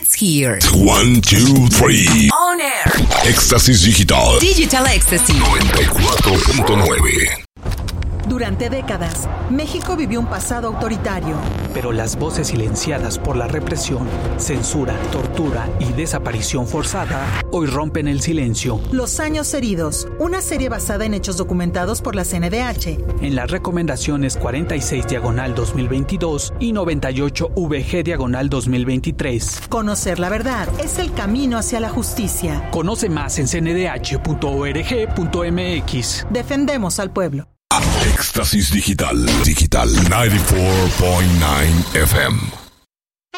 It's here. 1, 2, 3. On air. Éxtasis Digital. Digital Ecstasy. 94.9. Durante décadas, México vivió un pasado autoritario. Pero las voces silenciadas por la represión, censura, tortura y desaparición forzada hoy rompen el silencio. Los años heridos, una serie basada en hechos documentados por la CNDH. En las recomendaciones 46/2022 y 98VG/2023. Conocer la verdad es el camino hacia la justicia. Conoce más en cndh.org.mx. Defendemos al pueblo. Éxtasis Digital. Digital 94.9 FM.